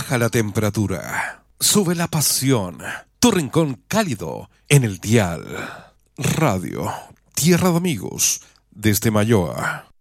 Baja la temperatura, sube la pasión. Tu rincón cálido en el dial. Radio Tierra de Amigos desde Mayoa.